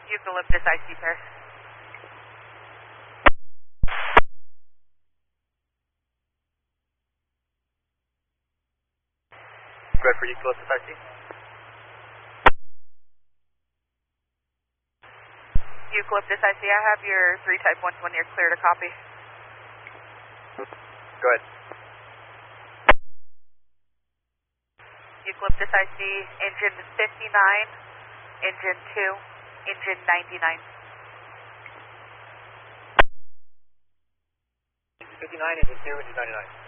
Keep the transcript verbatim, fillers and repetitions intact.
Eucalyptus I C pair. Go ahead for Eucalyptus I C. Eucalyptus I C, I have your three type one when you're clear to copy. Go ahead. Eucalyptus I C, engine fifty-nine, engine two, engine ninety-nine. fifty-nine, engine two, engine ninety-nine.